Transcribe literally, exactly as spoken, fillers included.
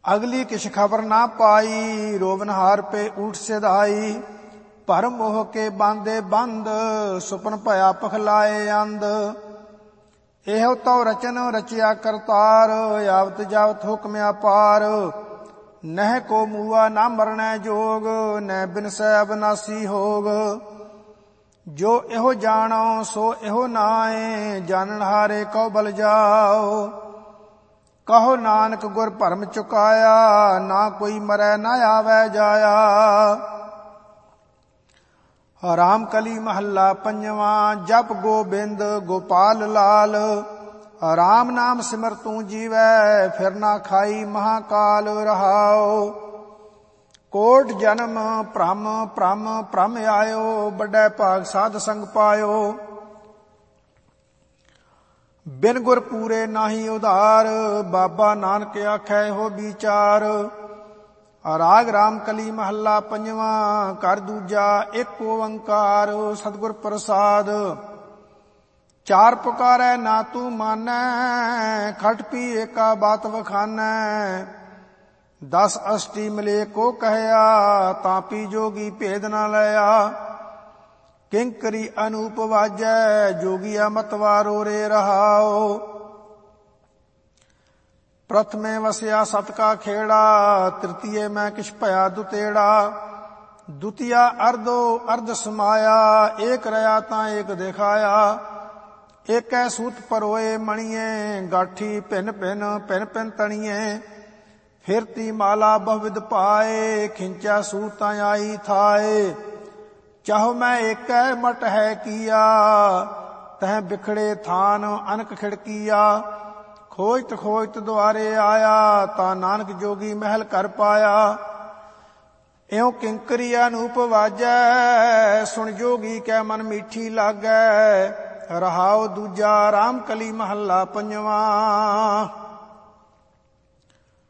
ਅਗਲੀ ਕਿਛ ਖਬਰ ਨਾ ਪਾਈ, ਰੋਵਨਹਾਰ ਪੇ ਊਠ ਸਿਧਾਈ। ਭਰਮ ਮੋਹ ਕੇ ਬਾਂਦੇ ਬੰਦ, ਸੁਪਨ ਭਇਆ ਪਖਲਾਏ ਅੰਧ। ਇਹੋ ਤਉ ਰਚਨ ਰਚਿਆ ਕਰਤਾਰ, ਆਵਤ ਜਾਵਤ ਹੁਕਮ ਅਪਾਰ। ਨਹਿ ਕੋ ਮੂਆ ਨਾ ਮਰਣੈ ਜੋਗ, ਨਹਿ ਬਿਨਸੈ ਅਬਨਾਸੀ ਹੋਗ। ਜੋ ਇਹੋ ਜਾਣੋ ਸੋ ਇਹੋ ਨਾਏ, ਜਾਣਨ ਹਾਰੇ ਕਉ ਬਲ ਜਾਓ। ਕਹੋ ਨਾਨਕ ਗੁਰ ਭਰਮ ਚੁਕਾਇਆ, ਨਾ ਕੋਈ ਮਰੈ ਨਾ ਆਵੈ ਜਾਇਆ। ਰਾਮ ਕਲੀ ਮਹੱਲਾ ਪੰਜਵਾਂ। ਜਪ ਗੋਬਿੰਦ ਗੋਪਾਲ ਲਾਲ, ਰਾਮ ਨਾਮ ਸਿਮਰ ਤੂੰ ਜੀਵੈ, ਫਿਰ ਨਾ ਖਾਈ ਮਹਾਕਾਲ ਰਹਾਓ। ਕੋਟ ਜਨਮ ਭ੍ਰਮ ਭ੍ਰਮ ਭ੍ਰਮ ਆਇਓ, ਵੱਡਾ ਭਾਗ ਸਾਧ ਸੰਗ ਪਾਇਓ। ਬਿਨ ਗੁਰ ਪੂਰੇ ਨਾਹੀ ਉਧਾਰ, ਬਾਬਾ ਨਾਨਕ ਆਖੈ ਇਹੋ ਵਿਚਾਰ। ਰਾਗ ਰਾਮ ਕਲੀ ਮਹੱਲਾ ਪੰਜਵਾਂ। ਘਰ ਦੂਜਾ ਇੱਕ ਓੰਕਾਰ, ਸਤਿਗੁਰ ਪ੍ਰਸਾਦ। ਚਾਰ ਪੁਕਾਰੈ ਨਾ ਤੂੰ ਮਾਨੈ, ਖਟ ਪੀ ਏਕਾ ਬਾਤ ਵਖਾਨੈ। ਦਸ ਅਸ਼ਟੀ ਮਿਲੇ ਕੋ ਕਹਿਆ, ਤਾਪੀ ਜੋਗੀ ਭੇਦ ਨਾ ਲਿਆ। ਕਿੰਕਰੀ ਅਨੂਪ ਵਾਜੈ, ਜੋਗੀਆ ਮਤਵਾਰੋ ਰੇ ਰਹਾਓ। ਪ੍ਰਥਮੇ ਵਸਿਆ ਸਤ ਕਾ ਖੇੜਾ, ਤ੍ਰਿਤੀਏ ਮੈਂ ਕਿਛ ਭਇਆ ਦੁਤੇੜਾ। ਦੁਤੀਆ ਅਰਧੋ ਅਰਧ ਸਮਾਇਆ, ਏਕ ਰਹਾ ਤਾਂ ਏਕ ਦਿਖਾਇਆ। ਏਕੈ ਸੂਤ ਪਰੋਏ ਮਣੀਏ, ਗਾਠੀ ਭਿੰਨ ਭਿੰਨ ਭਿੰਨ ਭਿੰਨ ਤਣੀਏ। ਫਿਰਤੀ ਮਾਲਾ ਬਹੁਵਿਧ ਪਾਏ, ਖਿੰਚਾ ਸੂਤਾਂ ਆਈ ਥਾਏ। ਚਾਹੋ ਮੈਂ ਏਕੈ ਮਟ ਹੈ ਕੀਆ, ਤਹ ਬਿਖੜੇ ਥਾਨ ਅਨਕ ਖਿੜਕੀਆ। ਖੋਜਤ ਖੋਜਤ ਦੁਆਰੇ ਆਇਆ, ਤਾਂ ਨਾਨਕ ਜੋਗੀ ਮਹਿਲ ਕਰ ਪਾਇਆ। ਇਉ ਕਿੰਕਰੀ ਅਨੂਪ ਵਾਜੈ, ਸੁਣ ਜੋਗੀ ਕੈ ਮਨ ਮੀਠੀ ਲਾਗੈ। ਰਹਾਉ ਦੂਜਾ ਰਾਮ ਕਲੀ ਮਹੱਲਾ ਪੰਜਵਾਂ।